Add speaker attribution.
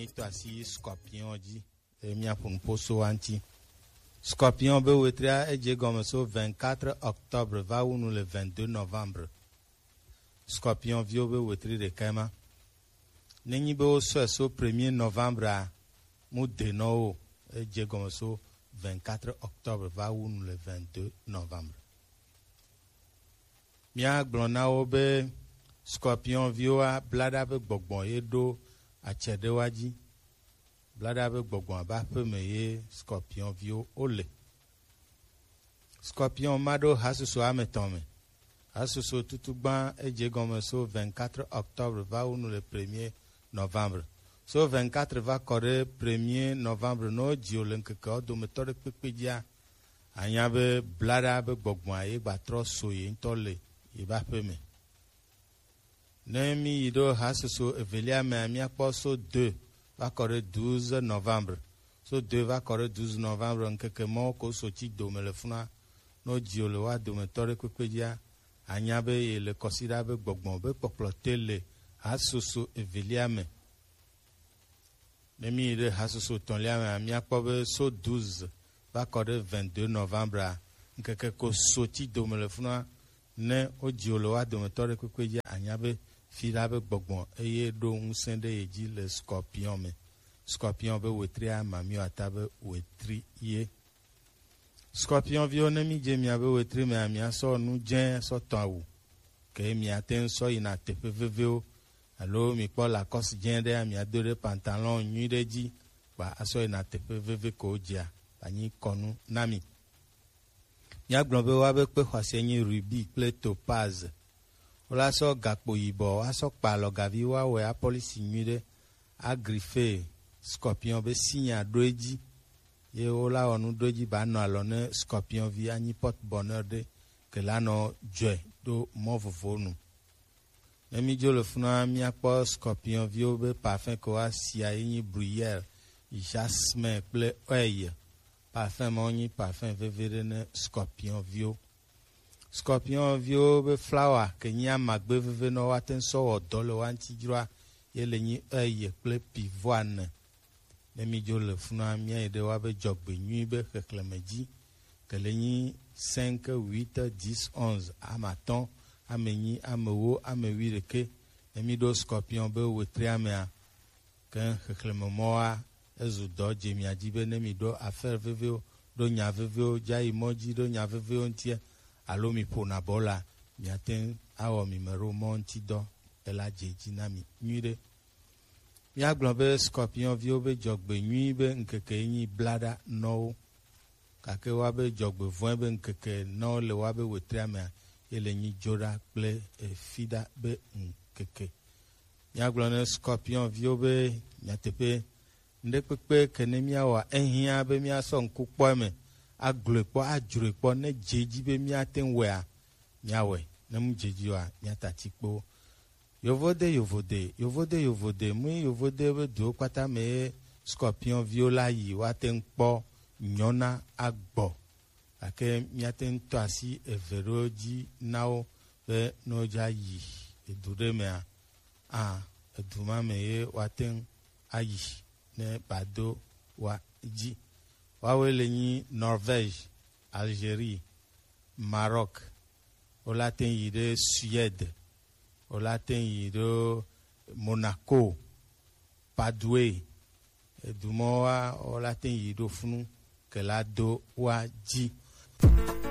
Speaker 1: mi to asi scorpion ji mi apun poso anti scorpion be wetria eje gomme so 24 octobre va ou nous le 22 novembre scorpion vio be wetri de kema nenyi be so 1er novembre a mu de no eje gomme so 24 octobre va ou nous le 22 novembre mia glona obe scorpion vioa blada be gbogbon edo achede waji blada be gbogbon ba pe meye scorpion vio ole scorpion mado hasuso ametome hasuso tutugban eje gomme so 24 octobre va ou nous le 1er novembre so 24 va corre 1er novembre no diolenke ko do metode pepedia anya be blada be gbogbon e gba tro soye ntole e ba pe me Nemi ido hasuso evelia me amia poso 2 va corre 12 novembre. So 2 va corre 12 novembre en quelque mo ko so ti do me le funa no jiole wa do me tore kwekwedia anyabe e le kosida be gbogbon be poplotele hasuso evelia me. Nemi ido hasuso tonlia me amia pobe so 12 va corre 22 novembre en quelque ko so ti do me le funa ne o jiole wa do me tore kwekwedia anyabe filabe gbogbon eye do unsende eji le scorpion me scorpion be wetria mamio atabe wetri ye scorpion vio ne mi je mi abe wetri me amia so nu jen so tawu ke mi aten so ina tepeveveo alo mi po la cos jen de amia dore pantalon nyude ji ba aso ina tepeveve ko dia ani konu nami ya glombe wa be pe kwasenyi ruby ple topaz Ola so gakpo yibo aso palo gavi wa we a police nyude a griffe scorpion be signa doji ye ola onu doji ba no alone scorpion vi ani porte bonheur de que la no joie do movovonu emi jo le funa mi akpo scorpion vi obe parfum ko asia yin bruyère jasmin ple oeil parfum moni parfum vevere ne scorpion vio Scorpion vio be flower ke nya magbe veve no waten so odolo wanti jura yele nyi eye ple pivoine le mi jo le funa mia ede wa be jogbe nyi be keklemeji ke le nyi 5 8 10 11 amaton amenyi amewo amewireke le mi do scorpion be wetria mea ke keklememoa ezu do jemi ajibe ne mi do affaire veve do nya veve jai moji do nya veve ontie alo mi pona bola mi aten awo mi mero monti do ela jeji na mi nyude mi aglobe scorpion vio be jogbe nyuibe nkeke nyi blada no kake wa be jogbe voin be nkeke no le wa be wetria me ele nyi joda ple fida be nkeke mi aglone scorpion vio be nyatepe ndepepe kenemia wa ehia be mi aso nkukpo me agloekpo ajurekpo ne jeji be miaten wea miawe ne mu jeji wa miatatikpo yovode mu yovode be do kwata me scorpion viola yi waten kpo nyona agbo ake miaten to asi everoji nao be noja yi edure me eduma me waten ayi ne bado wa ji Wawele ni Norvège, Algérie, Maroc, olaten yide Suède, olaten yide Monaco, Padoue, Dumoa, olaten yide funu, que la do wa ji.